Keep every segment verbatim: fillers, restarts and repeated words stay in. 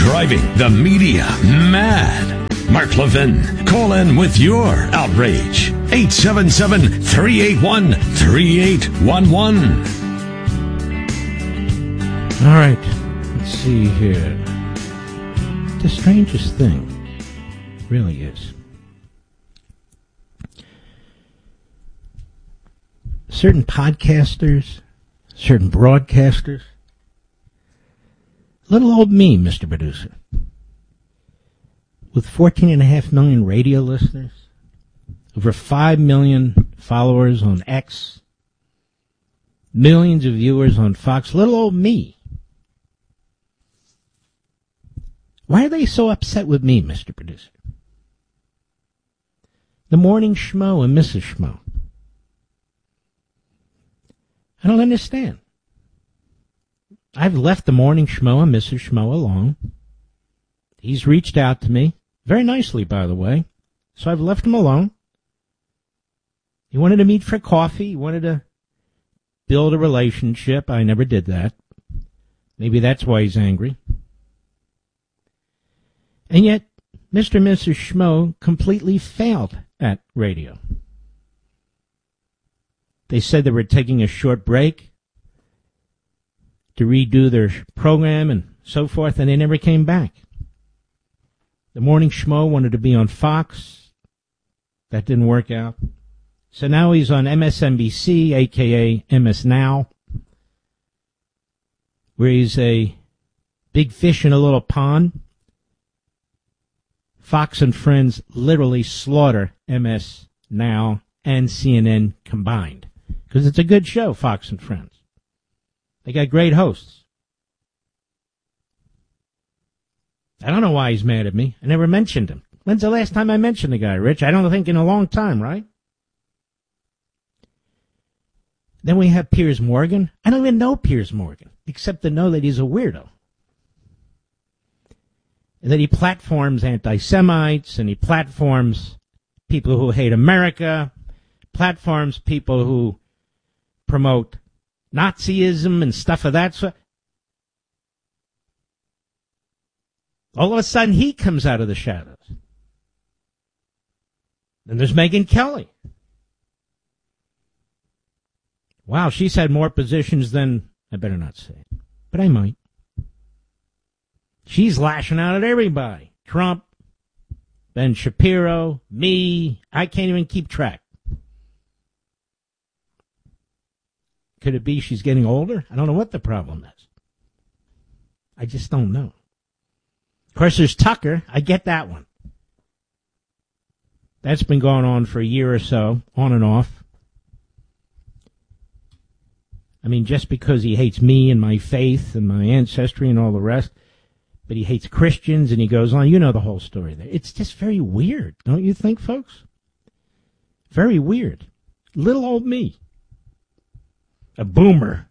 driving the media mad. Mark Levin, call in with your outrage. eight seven seven, three eight one, three eight one one. All right, let's see here. The strangest thing really is certain podcasters, certain broadcasters, little old me, Mister Producer, with fourteen and a half million radio listeners, over five million followers on X, millions of viewers on Fox, little old me. Why are they so upset with me, Mister Producer? The Morning Schmo and Missus Schmo. I don't understand. I've left the Morning Schmo and Missus Schmo alone. He's reached out to me, very nicely, by the way, so I've left him alone. He wanted to meet for coffee. He wanted to build a relationship. I never did that. Maybe that's why he's angry. And yet, Mister and Missus Schmo completely failed at radio. They said they were taking a short break to redo their program and so forth, and they never came back. The Morning Schmo wanted to be on Fox. That didn't work out. So now he's on M S N B C, a k a. M S Now, where he's a big fish in a little pond. Fox and Friends literally slaughter M S Now and C N N combined. Because it's a good show, Fox and Friends. They got great hosts. I don't know why he's mad at me. I never mentioned him. When's the last time I mentioned the guy, Rich? I don't think in a long time, right? Then we have Piers Morgan. I don't even know Piers Morgan, except to know that he's a weirdo. And that he platforms anti-Semites, and he platforms people who hate America, platforms people who promote Nazism and stuff of that sort. All of a sudden, he comes out of the shadows. Then there's Megyn Kelly. Wow, she's had more positions than, I better not say it, but I might. She's lashing out at everybody. Trump, Ben Shapiro, me. I can't even keep track. Could it be she's getting older? I don't know what the problem is. I just don't know. Of course, there's Tucker. I get that one. That's been going on for a year or so, on and off. I mean, just because he hates me and my faith and my ancestry and all the rest, but he hates Christians and he goes on. You know the whole story there. It's just very weird, don't you think, folks? Very weird. Little old me. A boomer.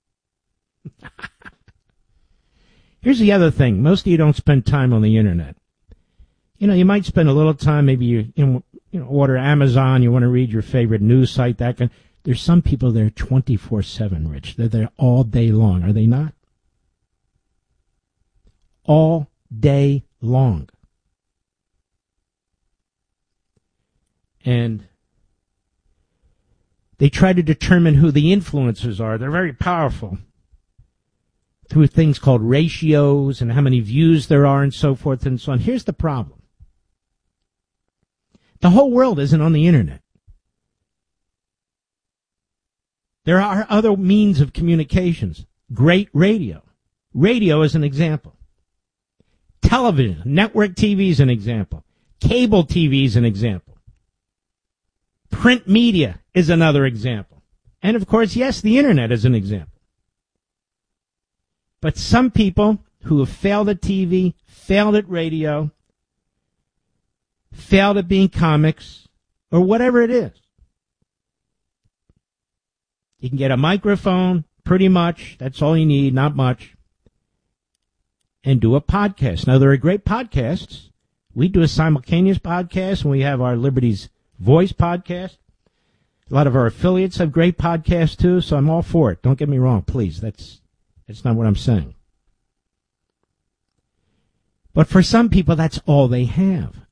Here's the other thing. Most of you don't spend time on the Internet. You know, you might spend a little time, maybe you, you know, you know order Amazon, you want to read your favorite news site, that kind. There's some people there twenty-four seven, Rich. They're there all day long, are they not? All day long. And they try to determine who the influencers are. They're very powerful through things called ratios and how many views there are and so forth and so on. Here's the problem. The whole world isn't on the Internet. There are other means of communications. Great radio. Radio is an example. Television, network T V is an example. Cable T V is an example. Print media is another example. And of course, yes, the Internet is an example. But some people who have failed at T V, failed at radio, failed at being comics, or whatever it is. You can get a microphone, pretty much. That's all you need, not much. And do a podcast. Now, there are great podcasts. We do a simultaneous podcast, and we have our Liberty's Voice podcast. A lot of our affiliates have great podcasts, too, so I'm all for it. Don't get me wrong, please. That's that's not what I'm saying. But for some people, that's all they have.